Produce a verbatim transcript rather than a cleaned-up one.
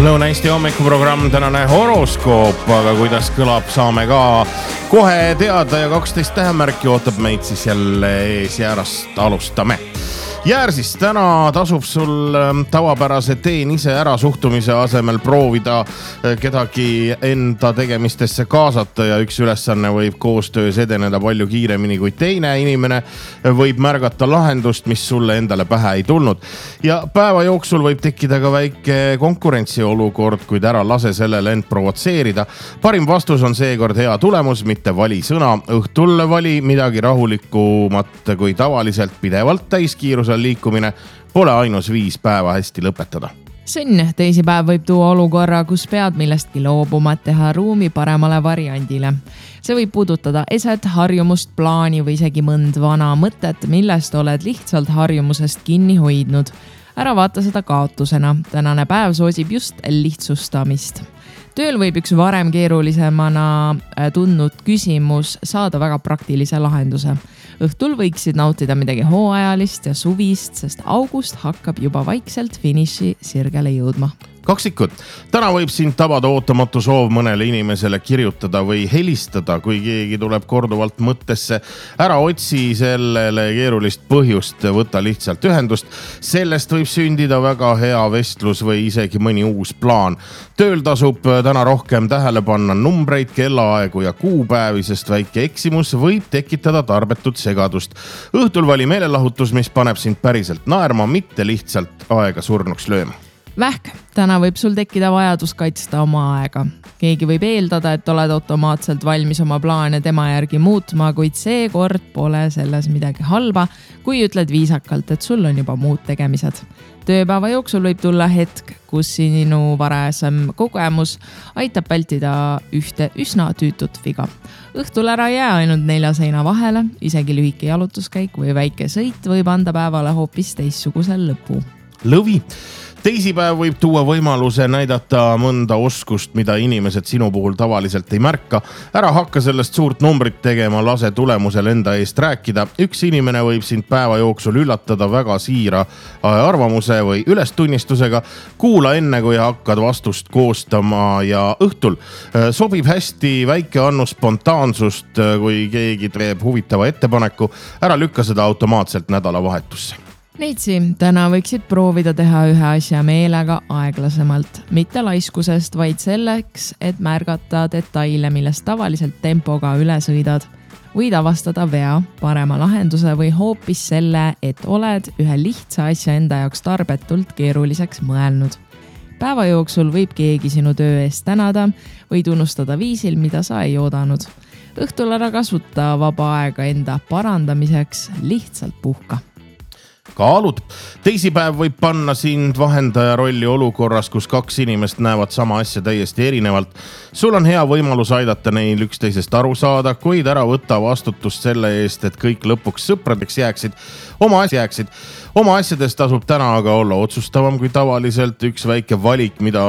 Lõuna-Eesti hommikuprogramm, tänane horoskoop, aga kuidas kõlab, saame ka kohe teada ja kaksteist tähemärki ootab meid siis jälle ees jäärast. Alustame. Jäär siis täna tasub sul tavapärase teen ise ära suhtumise asemel proovida kedagi enda tegemistesse kaasata ja üks ülesanne võib koostöös edeneda palju kiiremini kui teine inimene võib märgata lahendust, mis sulle endale pähe ei tulnud. Ja päeva jooksul võib tekkida ka väike konkurentsiolukord, kuid ära lase sellele end provotseerida. Parim vastus on seekord hea tulemus, mitte vali sõna. Õhtul vali midagi rahulikumat kui tavaliselt. Pidevalt täiskiirusel liikumine pole ainus viis päeva hästi lõpetada. Sõnn, teisipäev võib tuua olukorra, kus pead millestki loobuma, teha ruumi paremale variandile. See võib puudutada eset, harjumust, plaani või isegi mõnd vana mõtet, millest oled lihtsalt harjumusest kinni hoidnud. Ära vaata seda kaotusena. Tänane päev soosib just lihtsustamist. Tööl võib üks varem keerulisemana tundnud küsimus saada väga praktilise lahenduse. Õhtul võiksid nautida midagi hooajalist ja suvist, sest august hakkab juba vaikselt finiši sirgele jõudma. Kaksikud. Täna võib sind tabada ootamatu soov mõnele inimesele kirjutada või helistada, kui keegi tuleb korduvalt mõttesse. Ära otsi sellele keerulist põhjust, võta lihtsalt ühendust. Sellest võib sündida väga hea vestlus või isegi mõni uus plaan. Tööl tasub täna rohkem tähele panna numbreid, kellaaegu ja kuupäevi, sest väike eksimus võib tekitada tarbetut segadust. Õhtul vali meelelahutus, mis paneb sind päriselt naerma, mitte lihtsalt aega surnuks lööma. Vähk, täna võib sul tekkida vajadus kaitsta oma aega. Keegi võib eeldada, et oled automaatselt valmis oma plaane tema järgi muutma, kuid seekord pole selles midagi halba, kui ütled viisakalt, et sul on juba muud tegemised. Tööpäeva jooksul võib tulla hetk, kus sinu varasem kogemus aitab vältida ühte üsna tüütut viga. Õhtul ära jää ainult nelja seina vahele, isegi lühike jalutuskäik või väike sõit võib anda päevale hoopis teistsugusel lõpu. Lõvi. Teisipäev võib tuua võimaluse näidata mõnda oskust, mida inimesed sinu puhul tavaliselt ei märka. Ära hakka sellest suurt numbrit tegema, lase tulemusel enda eest rääkida. Üks inimene võib sind päeva jooksul üllatada väga siira arvamuse või ülestunnistusega. Kuula enne, kui hakkad vastust koostama ja õhtul sobib hästi väike annu spontaansust, kui keegi teeb huvitava ettepaneku. Ära lükka seda automaatselt nädalavahetusse. Neitsi, täna võiksid proovida teha ühe asja meelega aeglasemalt, mitte laiskusest, vaid selleks, et märgata detaile, millest tavaliselt tempoga üle sõidad. Võid avastada vea, parema lahenduse või hoopis selle, et oled ühe lihtsa asja enda jaoks tarbetult keeruliseks mõelnud. Päeva jooksul võib keegi sinu töö eest tänada või tunnustada viisil, mida sa ei oodanud. Õhtul ära kasuta vaba aega enda parandamiseks, lihtsalt puhka. Kaalud. Teisipäev võib panna sind vahendaja rolli olukorras, kus kaks inimest näevad sama asja täiesti erinevalt. Sul on hea võimalus aidata neil üksteisest aru saada, kuid ära võtta vastutust selle eest, et kõik lõpuks sõpradeks jääksid. Oma asja jääksid. Oma asjadest tasub täna aga olla otsustavam kui tavaliselt. Üks väike valik, mida